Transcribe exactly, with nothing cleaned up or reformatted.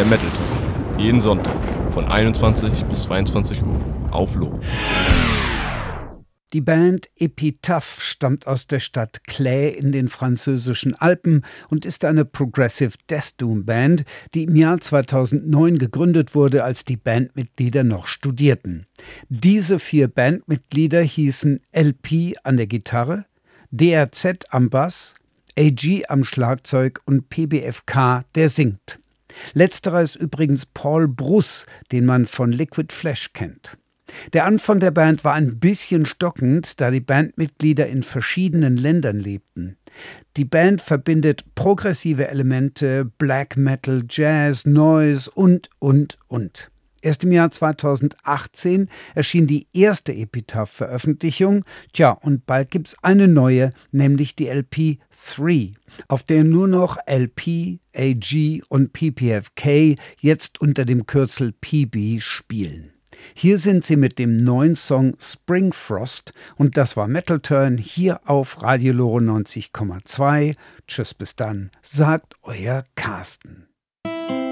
Der Metal Talk. Jeden Sonntag von einundzwanzig bis zweiundzwanzig Uhr auf Loro. Die Band Epitaph stammt aus der Stadt Clay in den französischen Alpen und ist eine Progressive Death Doom Band, die im Jahr zweitausendneun gegründet wurde, als die Bandmitglieder noch studierten. Diese vier Bandmitglieder hießen L P an der Gitarre, D R Z am Bass, A G am Schlagzeug und P B F K, der singt. Letzterer ist übrigens Paul Bruss, den man von Liquid Flesh kennt. Der Anfang der Band war ein bisschen stockend, da die Bandmitglieder in verschiedenen Ländern lebten. Die Band verbindet progressive Elemente, Black Metal, Jazz, Noise und, und, und. Erst im Jahr zweitausendachtzehn erschien die erste Epitaph-Veröffentlichung. Tja, und bald gibt's eine neue, nämlich die L P drei, auf der nur noch L P, A G und P P F K jetzt unter dem Kürzel P B spielen. Hier sind sie mit dem neuen Song Spring Frost und das war Metal Turn hier auf Radio Loro neunzig Komma zwei. Tschüss, bis dann, sagt euer Carsten.